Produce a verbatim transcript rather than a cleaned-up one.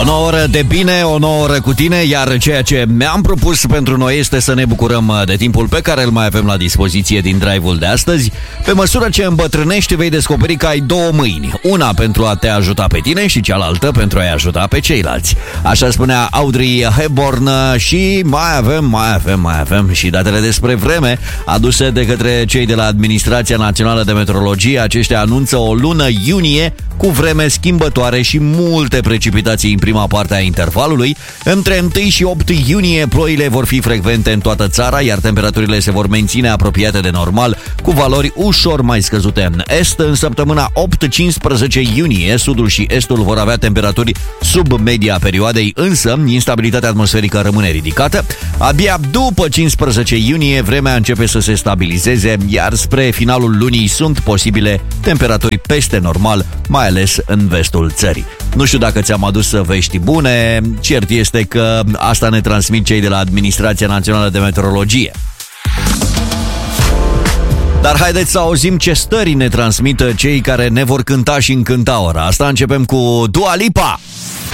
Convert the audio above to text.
nouă oră de bine, o nouă oră cu tine, iar ceea ce mi-am propus pentru noi este să ne bucurăm de timpul pe care îl mai avem la dispoziție din drive-ul de astăzi. Pe măsură ce îmbătrânești, vei descoperi că ai două mâini, una pentru a te ajuta pe tine și cealaltă pentru a-i ajuta pe ceilalți. Așa spunea Audrey Hepburn și mai avem, mai avem, mai avem și datele despre vreme aduse de către cei de la Administrația Națională de Meteorologie. Aceștia anunță o lună iunie cu vreme schimbătoare și multe precipitații în prima parte a intervalului. Între unu și opt iunie ploile vor fi frecvente în toată țara, iar temperaturile se vor menține apropiate de normal, cu valori ușor mai scăzute în est. În săptămâna opt cincisprezece iunie, sudul și estul vor avea temperaturi sub media perioadei, însă instabilitatea atmosferică rămâne ridicată. Abia după cincisprezece iunie vremea începe să se stabilizeze, iar spre finalul lunii sunt posibile temperaturi peste normal, mai ales în vestul țării. Nu știu dacă ți-am adus vești bune, cert este că asta ne transmit cei de la Administrația Națională de Meteorologie. Dar haideți să auzim ce stări ne transmită cei care ne vor cânta și încânta ora asta. Începem cu Dua Lipa.